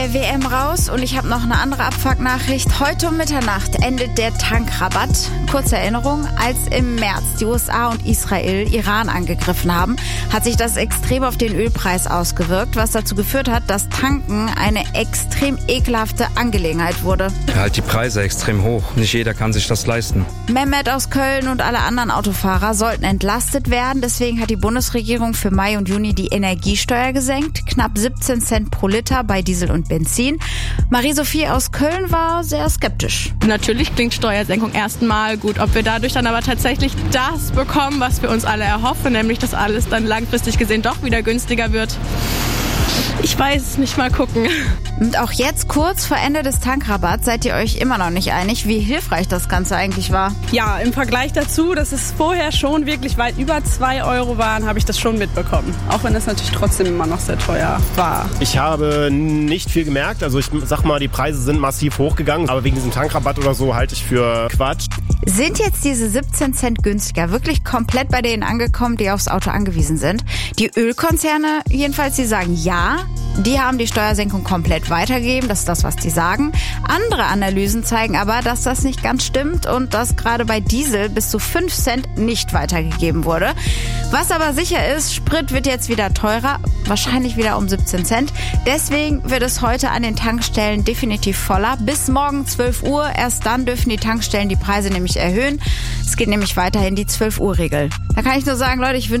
WM raus und ich habe noch eine andere Abfuck-Nachricht. Heute um Mitternacht endet der Tankrabatt. Kurze Erinnerung, als im März die USA und Israel Iran angegriffen haben, hat sich das extrem auf den Ölpreis ausgewirkt, was dazu geführt hat, dass Tanken eine extrem ekelhafte Angelegenheit wurde. Halt die Preise extrem hoch. Nicht jeder kann sich das leisten. Mehmet aus Köln und alle anderen Autofahrer sollten entlastet werden. Deswegen hat die Bundesregierung für Mai und Juni die Energiesteuer gesenkt. Knapp 17 Cent pro Liter bei Diesel und Benzin. Marie-Sophie aus Köln war sehr skeptisch. Natürlich klingt Steuersenkung erstmal gut. Ob wir dadurch dann aber tatsächlich das bekommen, was wir uns alle erhoffen, nämlich dass alles dann langfristig gesehen doch wieder günstiger wird, ich weiß es nicht, mal gucken. Und auch jetzt, kurz vor Ende des Tankrabatts, seid ihr euch immer noch nicht einig, wie hilfreich das Ganze eigentlich war? Ja, im Vergleich dazu, dass es vorher schon wirklich weit über 2 Euro waren, habe ich das schon mitbekommen. Auch wenn es natürlich trotzdem immer noch sehr teuer war. Ich habe nicht viel gemerkt. Also ich sag mal, die Preise sind massiv hochgegangen. Aber wegen diesem Tankrabatt oder so halte ich für Quatsch. Sind jetzt diese 17 Cent günstiger wirklich komplett bei denen angekommen, die aufs Auto angewiesen sind? Die Ölkonzerne jedenfalls, die sagen ja. Die haben die Steuersenkung komplett weitergegeben, das ist das, was die sagen. Andere Analysen zeigen aber, dass das nicht ganz stimmt und dass gerade bei Diesel bis zu 5 Cent nicht weitergegeben wurde. Was aber sicher ist, Sprit wird jetzt wieder teurer, wahrscheinlich wieder um 17 Cent. Deswegen wird es heute an den Tankstellen definitiv voller. Bis morgen 12 Uhr, erst dann dürfen die Tankstellen die Preise nämlich erhöhen. Es geht nämlich weiterhin die 12-Uhr-Regel. Da kann ich nur sagen, Leute, ich wünsche